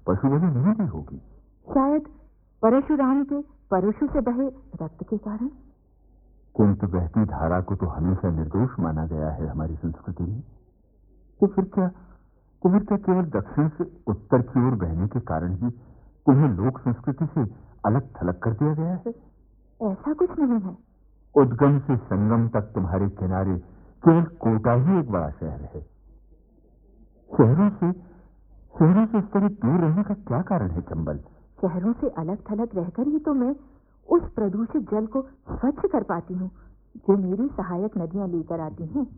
पशु बलि नहीं दी होगी। शायद परशुराम के परशु से बहे रक्त के कारण। किंतु बहती धारा को तो हमेशा निर्दोष माना गया है हमारी संस्कृति में। तो फिर क्या केवल दक्षिण से उत्तर की ओर बहने के कारण ही तुम्हें लोक संस्कृति से अलग थलग कर दिया गया है? ऐसा कुछ नहीं है। उद्गम से संगम तक तुम्हारे किनारे केवल कोटा ही एक बड़ा शहर है। शहरों से इस तरह दूर रहने का क्या कारण है चंबल? शहरों से अलग थलग रहकर ही तो मैं उस प्रदूषित जल को स्वच्छ कर पाती हूँ जो मेरी सहायक नदियां लेकर आती हैं।